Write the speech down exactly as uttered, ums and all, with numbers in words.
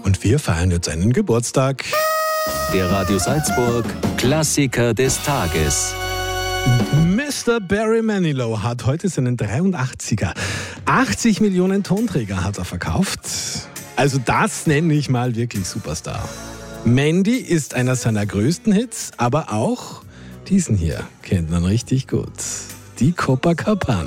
Und wir feiern jetzt einen Geburtstag. Der Radio Salzburg Klassiker des Tages. Mister Barry Manilow hat heute seinen dreiundachtziger. achtzig Millionen Tonträger hat er verkauft. Also das nenne ich mal wirklich Superstar. Mandy ist einer seiner größten Hits, aber auch diesen hier kennt man richtig gut. Die Copacabana.